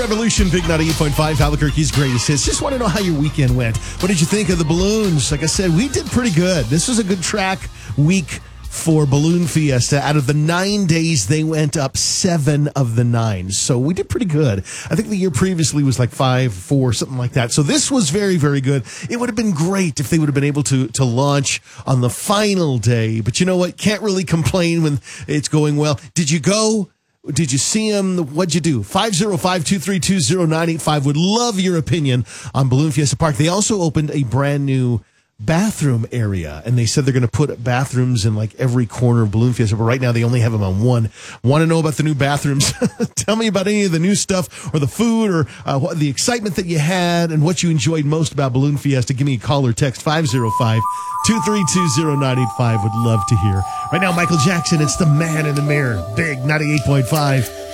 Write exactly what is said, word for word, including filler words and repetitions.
Revolution, Big ninety-eight point five, Albuquerque's greatest hits. Just want to know how your weekend went. What did you think of the balloons? Like I said, we did pretty good. This was a good track week for Balloon Fiesta. Out of the nine days, they went up seven of the nine. So we did pretty good. I think the year previously was like five, four, something like that. So this was very, very good. It would have been great if they would have been able to, to launch on the final day. But you know what? Can't really complain when it's going well. Did you go? Did you see him? What'd you do? five oh five, two three two, oh nine eight five. Would love your opinion on Balloon Fiesta Park. They also opened a brand new bathroom area, and they said they're going to put bathrooms in like every corner of Balloon Fiesta, but right now they only have them on one. Want to know about the new bathrooms? Tell me about any of the new stuff or the food or uh, what, the excitement that you had and what you enjoyed most about Balloon Fiesta. Give me a call or text five oh five, two three two, oh nine eight five. Would love to hear. Right now, Michael Jackson, it's the man in the mirror. Big ninety-eight point five.